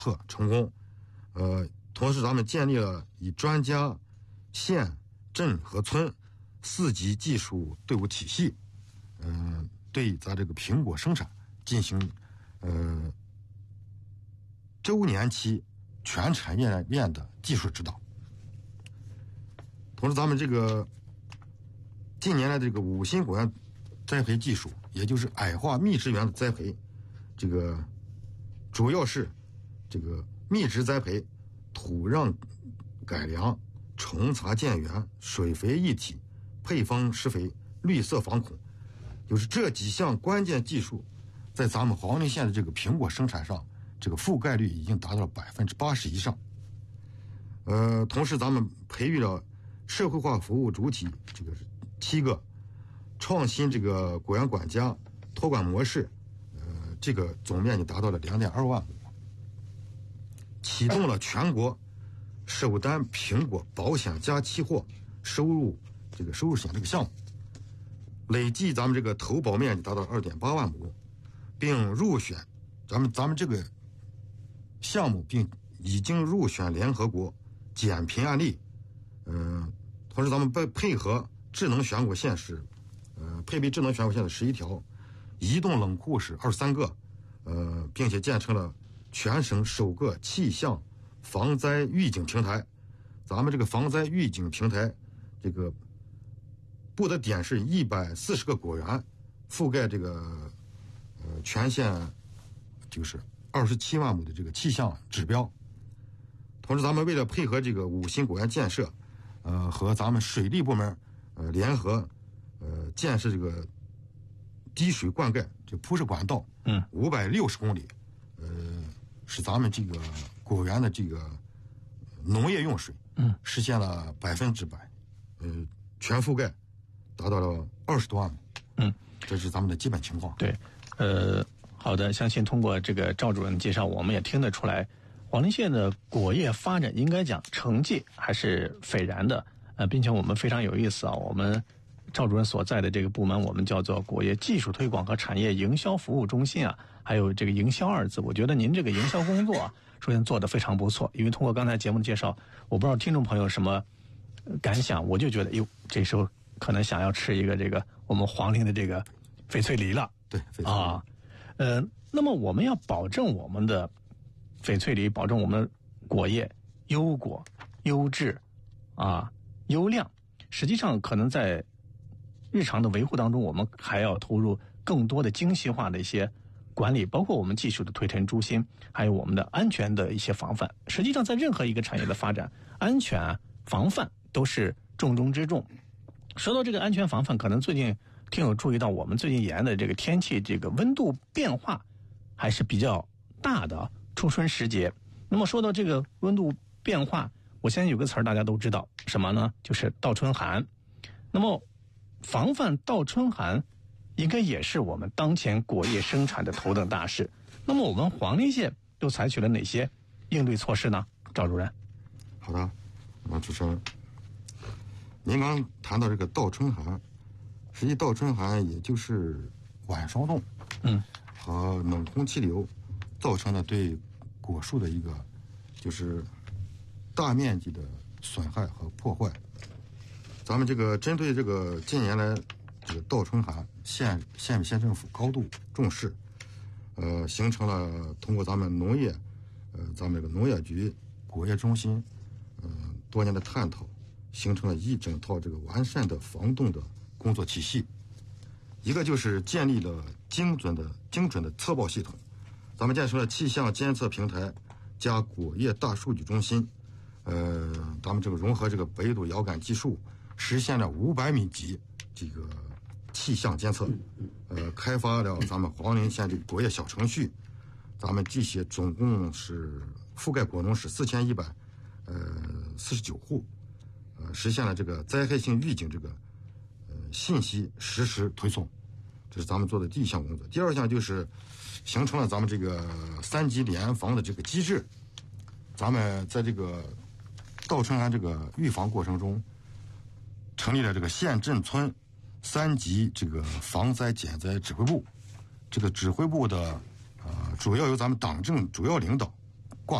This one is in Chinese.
测成功。同时咱们建立了以专家、县、镇和村4级技术队伍体系，对咱这个苹果生产进行周年期全产业链的技术指导。同时咱们这个近年来这个5星果园栽培技术，也就是矮化蜜植园的栽培，这个主要是这个蜜植栽培、土壤改良、虫杂建园、水肥一体、配方施肥、绿色防孔，就是这几项关键技术，在咱们黄陵县的这个苹果生产上，这个覆盖率已经达到了80%以上。同时咱们培育了社会化服务主体这个7个，创新这个果园管家托管模式，这个总面积达到了2.2万亩，启动了全国首单苹果保险加期货收入险这个项目，累计咱们这个投保面积达到2.8万亩，并入选咱们这个项目，并已经入选联合国减贫案例。同时咱们配合智能选果线是配备智能选果线的11条，移动冷库是23个，并且建成了全省首个气象防灾预警平台。咱们这个防灾预警平台这个布的点是140个果园，覆盖这个全县就是27万亩的这个气象指标。同时咱们为了配合这个5星果园建设，和咱们水利部门联合建设这个滴水灌溉这铺设管道560公里，使咱们这个果园的这个农业用水实现了100%全覆盖，达到了20多万亩。这是咱们的基本情况。 对，好的，相信通过这个赵主任介绍，我们也听得出来，黄陵县的果业发展应该讲成绩还是斐然的，并且我们非常有意思啊，我们赵主任所在的这个部门，我们叫做果业技术推广和产业营销服务中心啊，还有这个营销2字，我觉得您这个营销工作啊，首先做得非常不错，因为通过刚才节目的介绍，我不知道听众朋友什么感想，我就觉得这时候可能想要吃一个这个我们黄陵的这个翡翠梨了。 对，翡翠梨啊，那么我们要保证我们的翡翠梨，保证我们果业优果、优质优量，实际上可能在日常的维护当中，我们还要投入更多的精细化的一些管理，包括我们技术的推陈出新，还有我们的安全的一些防范。实际上在任何一个产业的发展，安全防范都是重中之重。说到这个安全防范，可能最近听友注意到，我们最近沿的这个天气这个温度变化还是比较大的，初春时节。那么说到这个温度变化，我相信有个词儿大家都知道，什么呢？就是倒春寒。那么防范倒春寒应该也是我们当前果业生产的头等大事。那么我们黄陵县都采取了哪些应对措施呢？赵主任。 好的，主持人，您刚谈到这个倒春寒，实际倒春寒也就是晚霜冻和冷空气流造成的对果树的一个就是大面积的损害和破坏。咱们这个针对这个近年来这个倒春寒，县政府高度重视，形成了通过咱们农业，咱们这个农业局、果业中心，多年的探讨，形成了一整套这个完善的防冻的工作体系。一个就是建立了精准的测报系统，咱们建成了气象监测平台加果业大数据中心，咱们这个融合这个北斗遥感技术，实现了500米级这个气象监测，开发了咱们黄陵县这个果业小程序，咱们这些总共是覆盖果农是4149户，实现了这个灾害性预警这个信息实时推送，这是咱们做的第一项工作。第二项就是形成了咱们这个3级联防的这个机制，咱们在这个倒春寒这个预防过程中，成立了这个县镇村3级这个防灾减灾指挥部。这个指挥部的主要由咱们党政主要领导